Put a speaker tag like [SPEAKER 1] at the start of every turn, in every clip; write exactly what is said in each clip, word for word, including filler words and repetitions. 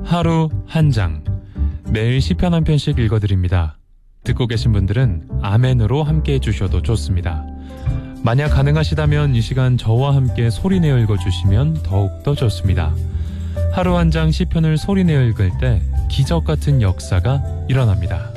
[SPEAKER 1] 하루 한 장, 매일 시편 한 편씩 읽어드립니다. 듣고 계신 분들은 아멘으로 함께 해주셔도 좋습니다. 만약 가능하시다면 이 시간 저와 함께 소리내어 읽어주시면 더욱더 좋습니다. 하루 한 장 시편을 소리내어 읽을 때 기적 같은 역사가 일어납니다.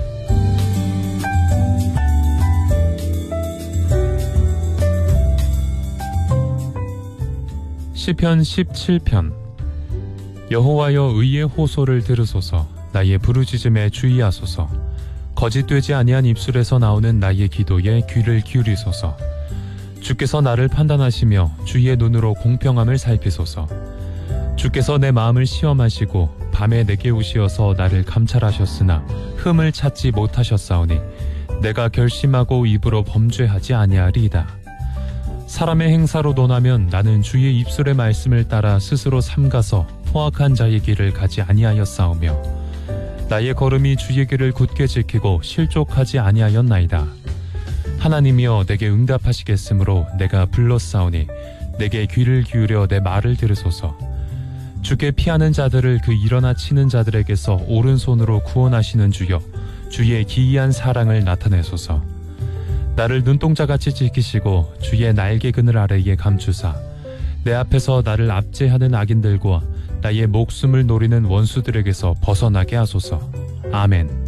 [SPEAKER 1] 시편 십칠 편. 여호와여, 의의 호소를 들으소서. 나의 부르짖음에 주의하소서. 거짓되지 아니한 입술에서 나오는 나의 기도에 귀를 기울이소서. 주께서 나를 판단하시며 주의 눈으로 공평함을 살피소서. 주께서 내 마음을 시험하시고 밤에 내게 오시어서 나를 감찰하셨으나 흠을 찾지 못하셨사오니 내가 결심하고 입으로 범죄하지 아니하리이다. 사람의 행사로 논하면 나는 주의 입술의 말씀을 따라 스스로 삼가서 포악한 자의 길을 가지 아니하였사오며 나의 걸음이 주의 길을 굳게 지키고 실족하지 아니하였나이다. 하나님이여, 내게 응답하시겠으므로 내가 불렀사오니 내게 귀를 기울여 내 말을 들으소서. 주께 피하는 자들을 그 일어나 치는 자들에게서 오른손으로 구원하시는 주여, 주의 기이한 사랑을 나타내소서. 나를 눈동자같이 지키시고 주의 날개 그늘 아래에 감추사 내 앞에서 나를 압제하는 악인들과 나의 목숨을 노리는 원수들에게서 벗어나게 하소서. 아멘.